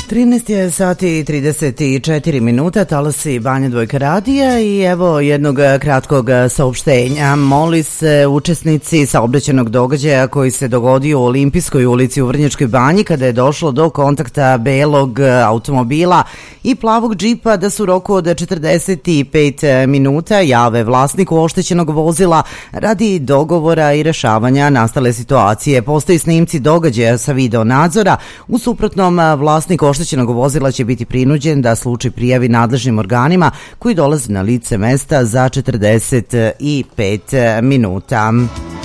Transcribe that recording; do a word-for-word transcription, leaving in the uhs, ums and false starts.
trinaest je sati i trideset četiri minuta, talasi Banja Dvojka radija i evo jednog kratkog saopštenja. Moli se učesnici saobraćajnog događaja koji se dogodio u Olimpijskoj ulici u Vrnjačkoj Banji kada je došlo do kontakta belog automobila i plavog džipa da su u roku od četrdeset pet minuta jave vlasniku oštećenog vozila radi dogovora i rešavanja nastale situacije. Postoji snimci događaja sa video nadzora, u suprotnom vlasnik oštećenog vozila će biti prinuđen da slučaj prijavi nadležnim organima koji dolaze na lice mesta za četrdeset pet minuta.